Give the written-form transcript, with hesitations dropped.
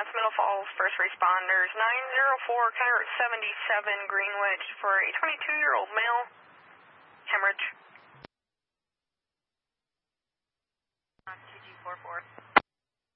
West Middle Falls, first responders, 904, county route 77, Greenwich, for a 22-year-old male, hemorrhage. On 2G44.